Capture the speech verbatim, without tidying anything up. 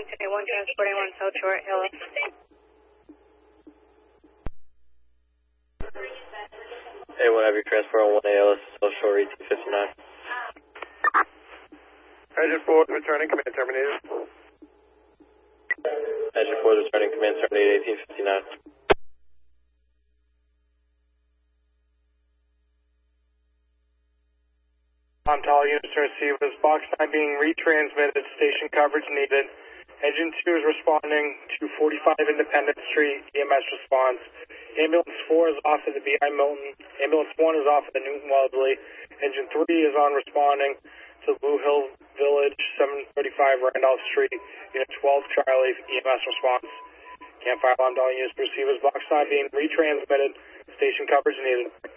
Washington A one, transport A one South Shore, A L S. A one, have your transport on one A L S, South Shore, E T fifty-nine. Engine four is returning, command terminated. Engine four is returning, command terminated, eighteen fifty-nine. On to all units to receive is box nine being retransmitted, station coverage needed. Engine two is responding to forty-five Independence Street, E M S response. Ambulance four is off of the B I Milton. Ambulance one is off of the Newton Wellesley. Engine three is on responding to Blue Hill Village, seven thirty-five Randolph Street, Unit twelve Charlie, E M S response. Campfire alarm to all units to receive is box nine being retransmitted, station coverage needed.